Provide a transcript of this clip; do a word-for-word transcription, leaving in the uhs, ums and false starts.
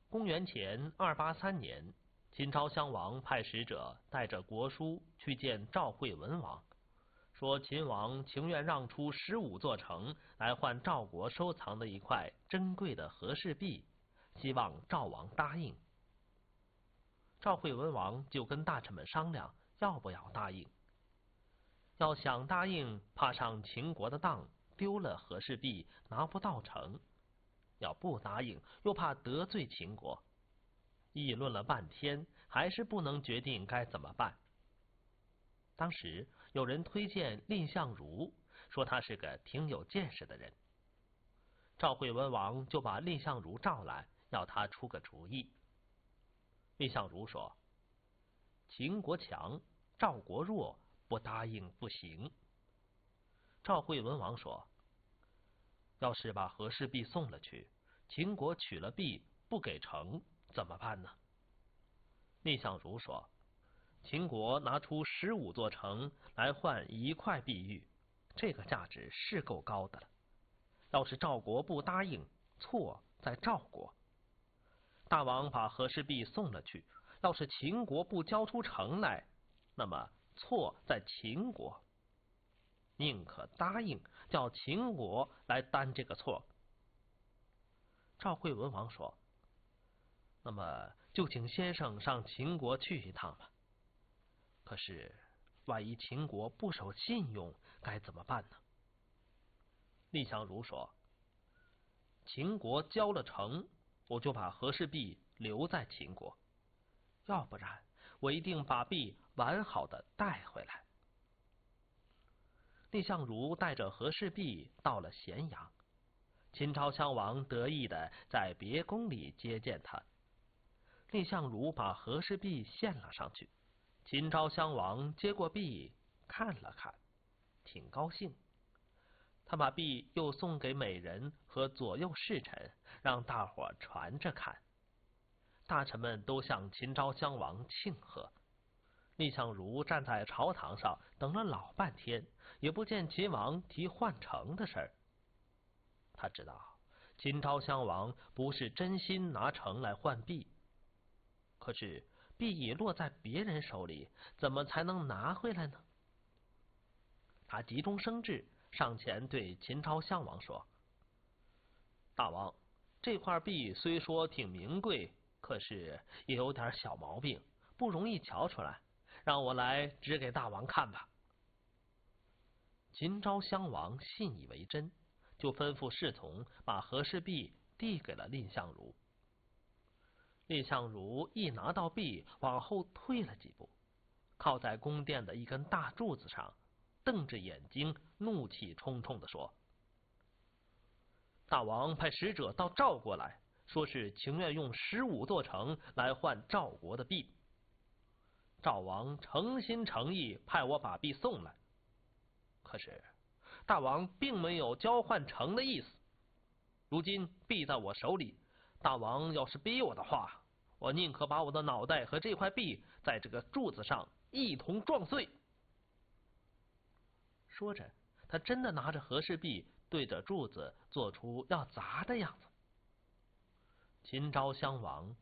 公元前二八三年，秦昭襄王派使者带着国书去见赵惠文王，说秦王情愿让出十五座城来换赵国收藏的一块珍贵的和氏璧，希望赵王答应。赵惠文王就跟大臣们商量要不要答应。要想答应，怕上秦国的当，丢了和氏璧拿不到城；要不答应，又怕得罪秦国。议论了半天，还是不能决定该怎么办。当时有人推荐蔺相如，说他是个挺有见识的人。赵惠文王就把蔺相如召来，要他出个主意。蔺相如说：“秦国强，赵国弱，不答应不行。”赵惠文王说：“要是把和氏璧送了去，秦国取了璧不给城，怎么办呢？”蔺相如说：“秦国拿出十五座城来换一块碧玉，这个价值是够高的了。要是赵国不答应，错在赵国。大王把和氏璧送了去，要是秦国不交出城来，那么错在秦国。宁可答应，叫秦国来担这个错。”赵惠文王说：“那么就请先生上秦国去一趟吧。可是万一秦国不守信用，该怎么办呢？”蔺相如说：“秦国交了城，我就把和氏璧留在秦国；要不然，我一定把璧完好的带回来。”蔺相如带着和氏璧到了咸阳，秦昭襄王得意的在别宫里接见他。蔺相如把和氏璧献了上去，秦昭襄王接过璧看了看，挺高兴。他把璧又送给美人和左右侍臣，让大伙传着看。大臣们都向秦昭襄王庆贺。蔺相如站在朝堂上等了老半天，也不见秦王提换城的事儿。他知道秦昭襄王不是真心拿城来换璧，可是璧已落在别人手里，怎么才能拿回来呢？他急中生智，上前对秦昭襄王说：“大王，这块璧虽说挺名贵，可是也有点小毛病，不容易瞧出来，让我来指给大王看吧。”秦昭襄王信以为真，就吩咐侍从把和氏璧递给了蔺相如。蔺相如一拿到璧，往后退了几步，靠在宫殿的一根大柱子上，瞪着眼睛，怒气冲冲地说：“大王派使者到赵国来，说是情愿用十五座城来换赵国的璧。赵王诚心诚意派我把璧送来，可是大王并没有交换城的意思。如今璧在我手里，大王要是逼我的话，我宁可把我的脑袋和这块璧在这个柱子上一同撞碎。”说着，他真的拿着和氏璧对着柱子做出要砸的样子。秦昭襄王